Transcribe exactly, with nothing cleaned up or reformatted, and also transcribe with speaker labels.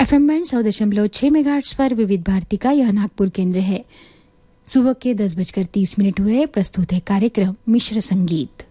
Speaker 1: FM band सौ दशमलव छः मेगाहर्ट्ज पर विविध भारती का यह नागपुर केंद्र है। सुबह के दस बजकर तीस मिनट हुए। प्रस्तुत है कार्यक्रम मिश्र संगीत।